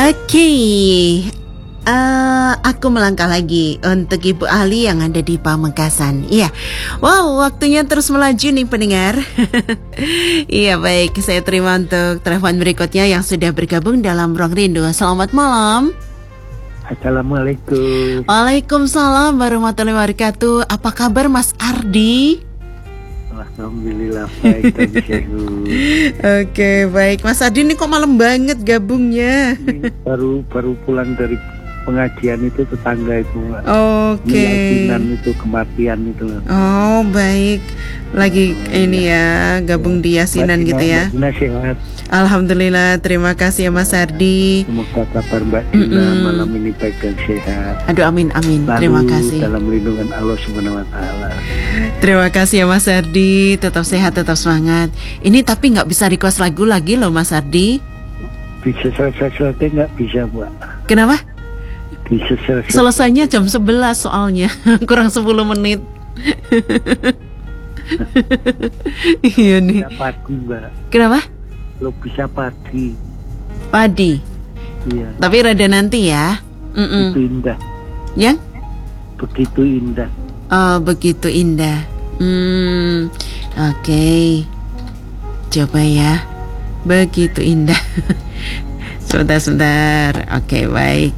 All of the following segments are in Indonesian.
Oke, aku melangkah lagi untuk Ibu Ali yang ada di Pamekasan. Iya, wow, waktunya terus melaju nih pendengar. Iya, baik, saya terima untuk telepon berikutnya yang sudah bergabung dalam Ruang Rindu. Selamat malam. Assalamualaikum. Waalaikumsalam warahmatullahi wabarakatuh. Apa kabar Mas Ardi? Alhamdulillah baik, Oke, baik. Mas Ardi ini kok malam banget gabungnya? Baru pulang dari pengajian itu, tetangga itu. Oke. Keyakinan itu, kematian itu. Oh, baik. Lagi ini ya, gabung di yasinan gitu ya. Mbak Dina sehat. Alhamdulillah, terima kasih ya Mas Ardi. Semoga kabar Mbak Dina malam ini baik dan sehat. Aduh, amin amin. Lalu, terima kasih. dalam lindungan Allah Subhanahu wa taala. Terima kasih ya Mas Ardi, tetap sehat, tetap semangat. Ini tapi nggak bisa request lagu lagi loh Mas Ardi. Bisa selesai nggak bisa Mbak? Kenapa? Bisa selesai. Selesainya jam 11 soalnya, kurang 10 menit. Iya nih. Bisa pagi Mbak. Kenapa? Lo bisa pagi. Padi. Iya. Tapi rada nanti ya. Itu indah. Yang? Begitu indah. Oh, begitu indah. Oke. Coba ya. Begitu indah. Sebentar. Oke, baik.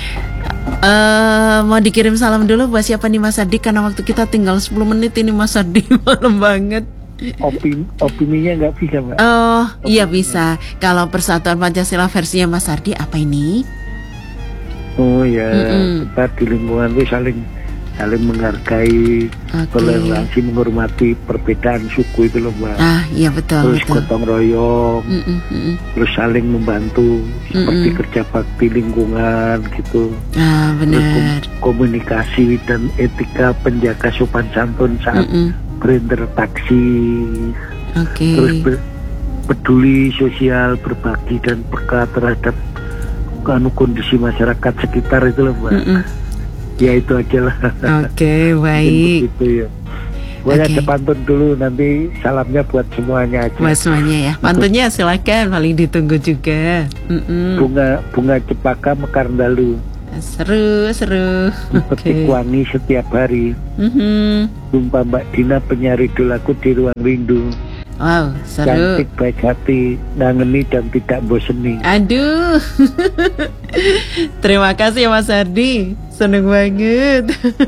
Mau dikirim salam dulu buat siapa nih Mas Ardi? Karena waktu kita tinggal 10 menit ini Mas Ardi. Malam banget. Opininya nggak bisa Mbak? Oh, iya bisa. Kalau Persatuan Pancasila versinya Mas Ardi apa ini? Oh ya, kita di lingkungan itu saling menghargai, toleransi, menghormati perbedaan suku itu loh Mbak. Ah, iya betul. Terus gotong royong, terus saling membantu, seperti kerja bakti lingkungan gitu. Ah, benar. Terus komunikasi dan etika penjaga sopan santun saat berinteraksi. Oke. Terus peduli sosial, berbagi dan peka terhadap kondisi masyarakat sekitar itu loh Mbak. Ya itu aja lah. Oke, baik. Gitu ya. Boleh ada pantun dulu, nanti salamnya buat semuanya aja. Buat semuanya ya. Pantunnya silakan, paling ditunggu juga. Bunga cempaka mekar dalu. Seru. Petik wangi setiap hari. Sumpah Mbak Dina penyair idolaku di Ruang Rindu. Wow, seru. Cantik, baik hati, nangeni dan tidak boseni. Aduh. Terima kasih ya Mas Ardi. Seneng banget.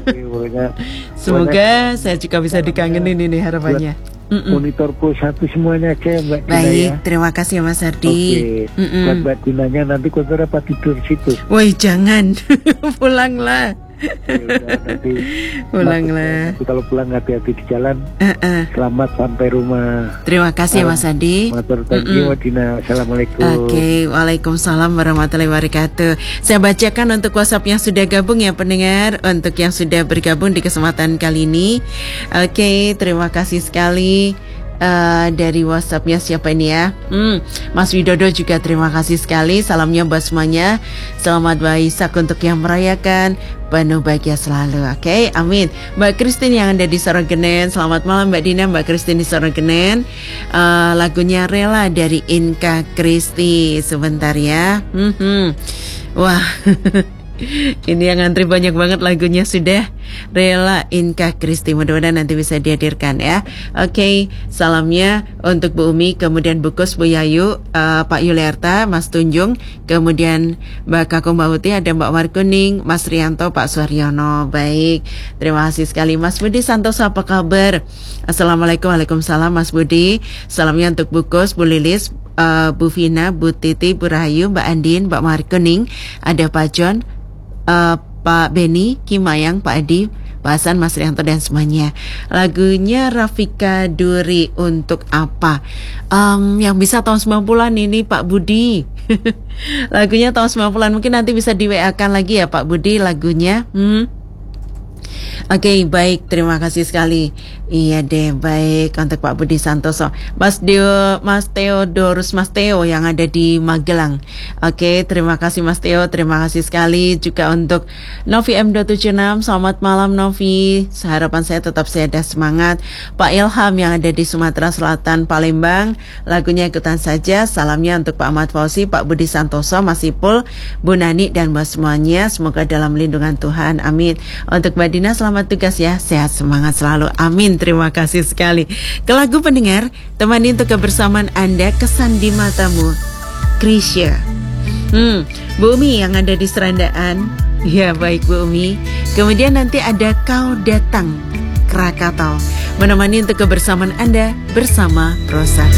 Semoga saya juga bisa dikangenin ini harapannya. Monitor Pro 1 semuanya aja Mbak Dina. Baik, ya. terima kasih ya Mas Ardi. Oke. Buat Mbak Dinanya nanti kotor apa tidur situ? Woi jangan. Pulanglah. Nanti pulanglah. Nanti kalau pulang hati-hati di jalan. Selamat sampai rumah. Terima kasih ya Mas Adi. Matur thank you Dina. Assalamualaikum. Oke, waalaikumsalam warahmatullahi wabarakatuh. Saya bacakan untuk WhatsApp yang sudah gabung ya pendengar, untuk yang sudah bergabung di kesempatan kali ini. Oke, terima kasih sekali. Dari WhatsAppnya siapa ini ya? Mas Widodo juga terima kasih sekali. Salamnya buat semuanya. Selamat Waisak untuk yang merayakan, penuh bahagia selalu. Oke, amin. Mbak Christine yang ada di Sorogenen. Selamat malam Mbak Dina, Mbak Christine di Sorogenen. Lagunya Rela dari Inka Kristi. Sebentar ya. Wah. Ini yang ngantri banyak banget lagunya sudah. Rela Inka Kristi, mudah-mudahan nanti bisa dihadirkan ya. Oke, salamnya untuk Bu Umi, kemudian Bu Kus, Bu Yayu, Pak Yuliarta, Mas Tunjung, kemudian Mbak Kako, Mbak Uti, ada Mbak Markuning, Mas Rianto, Pak Suaryono. Baik, terima kasih sekali. Mas Budi Santoso, apa kabar? Assalamualaikum, waalaikumsalam Mas Budi. Salamnya untuk Bu Kus, Bu Lilis, Bu Vina, Bu Titi, Bu Rahayu, Mbak Andin, Mbak Markuning, ada Pak John, Pak Beni, Kimayang, Pak Adi, Pak Hasan, Mas Rianto dan semuanya. Lagunya Rafika Duri untuk apa? Yang bisa tahun 90-an ini Pak Budi. Lagunya tahun 90-an, mungkin nanti bisa di WA-kan lagi ya Pak Budi lagunya. Oke, baik, terima kasih sekali. Iya deh, baik untuk Pak Budi Santoso, Mas Theo yang ada di Magelang. Oke, terima kasih Mas Theo, terima kasih sekali juga untuk Novi M276. Selamat malam Novi, harapan saya tetap sehat dan semangat. Pak Ilham yang ada di Sumatera Selatan, Palembang, lagunya ikutan saja. Salamnya untuk Pak Ahmad Fauzi, Pak Budi Santoso, Mas Ipul, Bu Nani dan buat semuanya, semoga dalam lindungan Tuhan, amin. Untuk Mbak Dina, selamat tugas ya, sehat semangat selalu, amin. Terima kasih sekali. Ke lagu pendengar, temani untuk kebersamaan Anda, Kesan di Matamu, Krisya. Bu Umi yang ada di Serandaan. Ya baik Bu Umi. Kemudian nanti ada Kau Datang, Krakatau, menemani untuk kebersamaan Anda bersama Rosa.